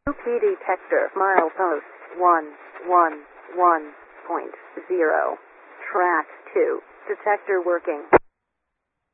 Key detector milepost 111.0. Track 2. Detector working.